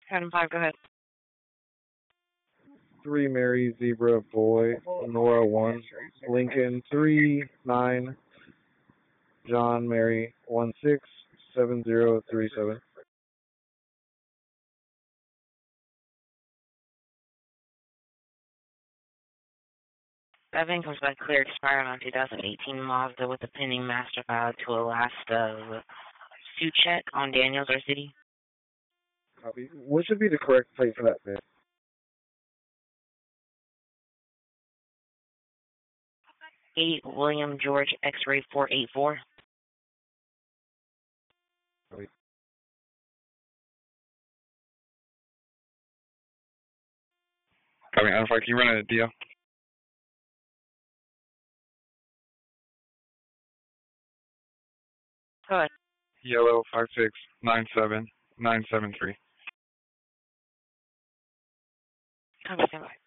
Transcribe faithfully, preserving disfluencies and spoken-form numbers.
Adam five, go ahead. Three Mary Zebra Boy Nora one Lincoln three nine John Mary one six seven zero three seven. That van comes back clear, expired on two thousand eighteen Mazda with a pending master file to a last uh, suit check on Daniels or City. Copy. What should be the correct plate for that van? eight William George X-ray four eight four. Copy. Copy. Adam five, can you run a D O? Go ahead. Yellow five six nine seven nine seven three. Copy, stand by.